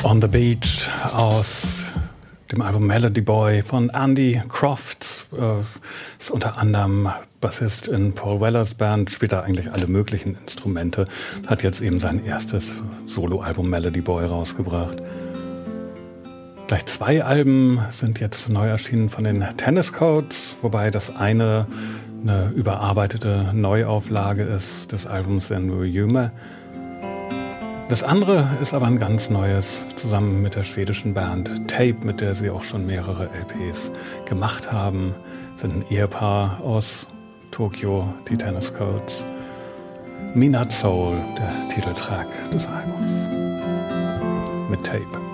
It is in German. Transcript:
On the Beach aus dem Album Melody Boy von Andy Crofts. Ist unter anderem Bassist in Paul Wellers Band, spielt da eigentlich alle möglichen Instrumente. Hat jetzt eben sein erstes Soloalbum Melody Boy rausgebracht. Gleich 2 Alben sind jetzt neu erschienen von den Tennis Codes, wobei das eine überarbeitete Neuauflage ist des Albums In Volume. Das andere ist aber ein ganz neues, zusammen mit der schwedischen Band Tape, mit der sie auch schon mehrere LPs gemacht haben. Sind ein Ehepaar aus Tokio, die Tennis Codes. Midnight Soul, der Titeltrack des Albums. Mit Tape.